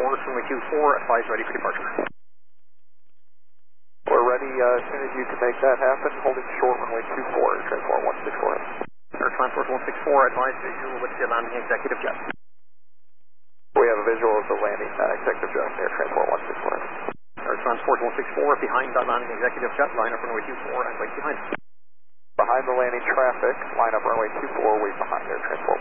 runway 24, advise ready for departure. We're ready as soon as you can make that happen, holding short runway 24, transport 164. Air Transport 164, advise visual with the landing executive jet. We have a visual of the landing executive jet, Air Transport 164. Air Transport 164, behind that landing executive jet, line up runway 24 and wait behind. Behind the landing traffic, line up runway 24, wait behind Air Transport